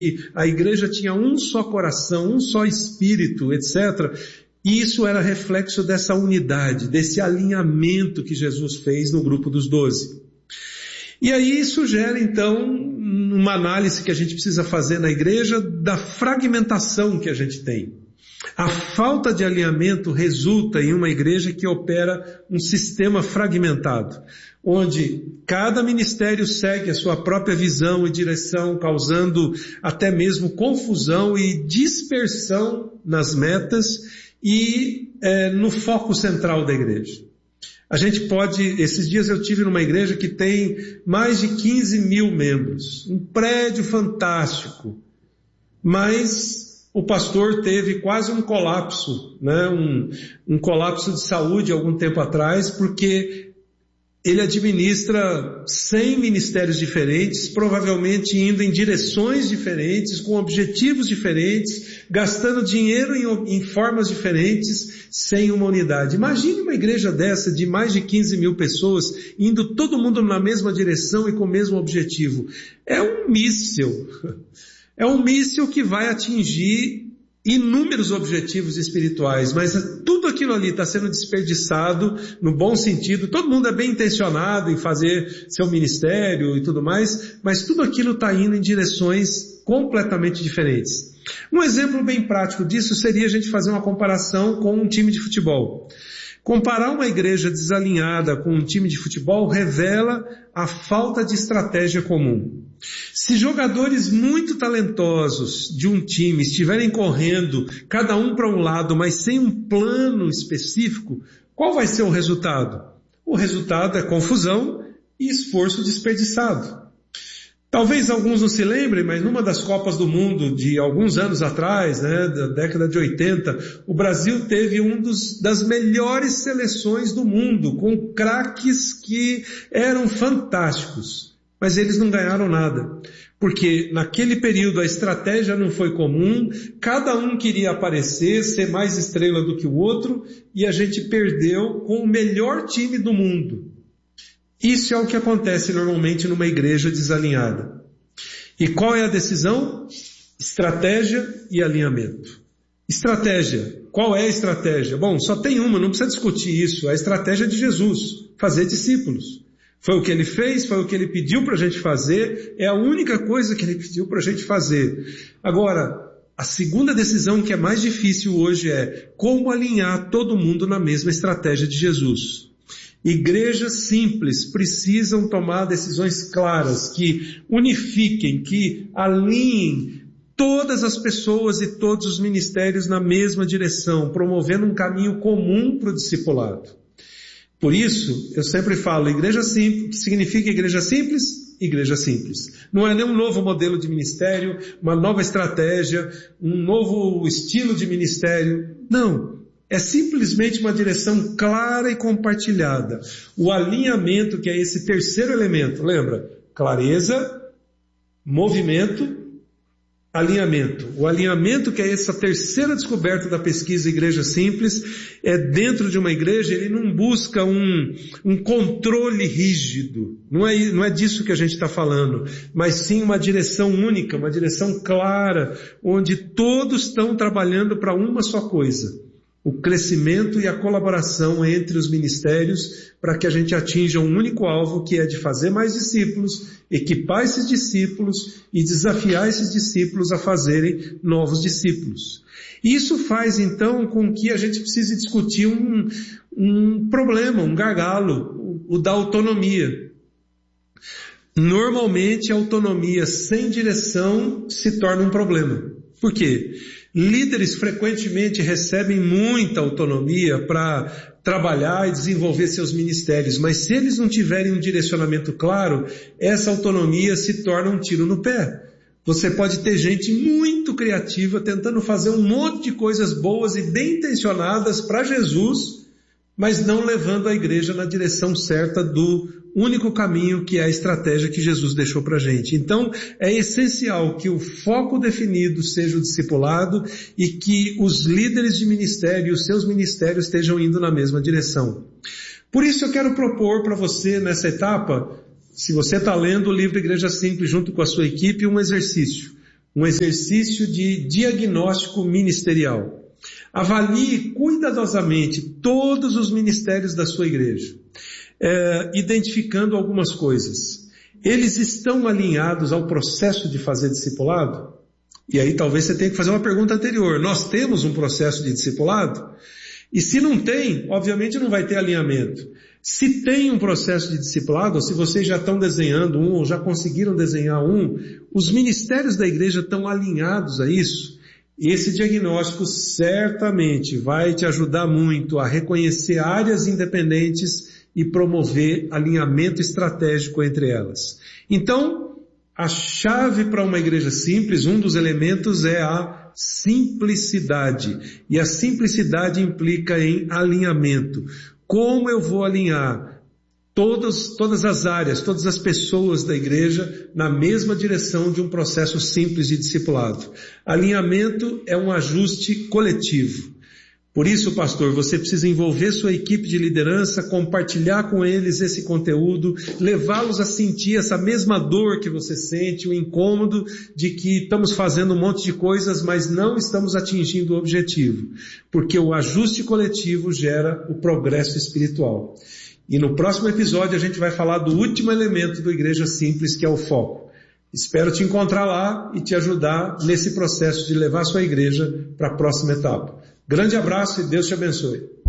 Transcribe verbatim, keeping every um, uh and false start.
a igreja tinha um só coração, um só espírito, etcétera. E isso era reflexo dessa unidade, desse alinhamento que Jesus fez no grupo dos doze. E aí isso gera então uma análise que a gente precisa fazer na igreja da fragmentação que a gente tem. A falta de alinhamento resulta em uma igreja que opera um sistema fragmentado, onde cada ministério segue a sua própria visão e direção, causando até mesmo confusão e dispersão nas metas e é, no foco central da igreja. A gente pode, esses dias eu tive numa igreja que tem mais de quinze mil membros, um prédio fantástico, mas o pastor teve quase um colapso, né? um, um colapso de saúde algum tempo atrás, porque ele administra cem ministérios diferentes, provavelmente indo em direções diferentes, com objetivos diferentes, gastando dinheiro em, em formas diferentes, sem uma unidade. Imagine uma igreja dessa de mais de quinze mil pessoas, indo todo mundo na mesma direção e com o mesmo objetivo. É um míssil. É um míssil que vai atingir inúmeros objetivos espirituais, mas tudo aquilo ali está sendo desperdiçado no bom sentido. Todo mundo é bem intencionado em fazer seu ministério e tudo mais, mas tudo aquilo está indo em direções completamente diferentes. Um exemplo bem prático disso seria a gente fazer uma comparação com um time de futebol. Comparar uma igreja desalinhada com um time de futebol revela a falta de estratégia comum. Se jogadores muito talentosos de um time estiverem correndo, cada um para um lado, mas sem um plano específico, qual vai ser o resultado? O resultado é confusão e esforço desperdiçado. Talvez alguns não se lembrem, mas numa das Copas do Mundo de alguns anos atrás, né, da década de oitenta, o Brasil teve um dos, das melhores seleções do mundo, com craques que eram fantásticos. Mas eles não ganharam nada, porque naquele período a estratégia não foi comum, cada um queria aparecer, ser mais estrela do que o outro, e a gente perdeu com o melhor time do mundo. Isso é o que acontece normalmente numa igreja desalinhada. E qual é a decisão? Estratégia e alinhamento. Estratégia. Qual é a estratégia? Bom, só tem uma, não precisa discutir isso. A estratégia de Jesus, fazer discípulos. Foi o que ele fez, foi o que ele pediu para a gente fazer, é a única coisa que ele pediu para a gente fazer. Agora, a segunda decisão que é mais difícil hoje é como alinhar todo mundo na mesma estratégia de Jesus. Igrejas simples precisam tomar decisões claras, que unifiquem, que alinhem todas as pessoas e todos os ministérios na mesma direção, promovendo um caminho comum para o discipulado. Por isso, eu sempre falo, igreja simples, que significa igreja simples? Igreja simples. Não é nem um novo modelo de ministério, uma nova estratégia, um novo estilo de ministério. Não. É simplesmente uma direção clara e compartilhada. O alinhamento, que é esse terceiro elemento, lembra? Clareza, movimento, alinhamento. O alinhamento, que é essa terceira descoberta da pesquisa Igreja Simples, é dentro de uma igreja, ele não busca um, um controle rígido. Não é, não é disso que a gente está falando, mas sim uma direção única, uma direção clara, onde todos estão trabalhando para uma só coisa. O crescimento e a colaboração entre os ministérios para que a gente atinja um único alvo, que é de fazer mais discípulos, equipar esses discípulos e desafiar esses discípulos a fazerem novos discípulos. Isso faz então com que a gente precise discutir um, um problema, um gargalo, o, o da autonomia. Normalmente a autonomia sem direção se torna um problema. Por quê? Líderes frequentemente recebem muita autonomia para trabalhar e desenvolver seus ministérios, mas se eles não tiverem um direcionamento claro, essa autonomia se torna um tiro no pé. Você pode ter gente muito criativa tentando fazer um monte de coisas boas e bem intencionadas para Jesus, mas não levando a igreja na direção certa do único caminho, que é a estratégia que Jesus deixou para a gente. Então, é essencial que o foco definido seja o discipulado e que os líderes de ministério e os seus ministérios estejam indo na mesma direção. Por isso eu quero propor para você nessa etapa, se você está lendo o livro Igreja Simples junto com a sua equipe, um exercício. um exercício de diagnóstico ministerial. Avalie cuidadosamente todos os ministérios da sua igreja, é, identificando algumas coisas. Eles estão alinhados ao processo de fazer discipulado? E aí talvez você tenha que fazer uma pergunta anterior. Nós temos um processo de discipulado? E se não tem, obviamente não vai ter alinhamento. Se tem um processo de discipulado, ou se vocês já estão desenhando um, ou já conseguiram desenhar um, os ministérios da igreja estão alinhados a isso. E esse diagnóstico certamente vai te ajudar muito a reconhecer áreas independentes e promover alinhamento estratégico entre elas. Então, a chave para uma igreja simples, um dos elementos é a simplicidade. E a simplicidade implica em alinhamento. Como eu vou alinhar todas, todas as áreas, todas as pessoas da igreja na mesma direção de um processo simples de discipulado? Alinhamento é um ajuste coletivo. Por isso, pastor, você precisa envolver sua equipe de liderança, compartilhar com eles esse conteúdo, levá-los a sentir essa mesma dor que você sente, o incômodo de que estamos fazendo um monte de coisas, mas não estamos atingindo o objetivo. Porque o ajuste coletivo gera o progresso espiritual. E no próximo episódio a gente vai falar do último elemento do Igreja Simples, que é o foco. Espero te encontrar lá e te ajudar nesse processo de levar a sua igreja para a próxima etapa. Grande abraço e Deus te abençoe.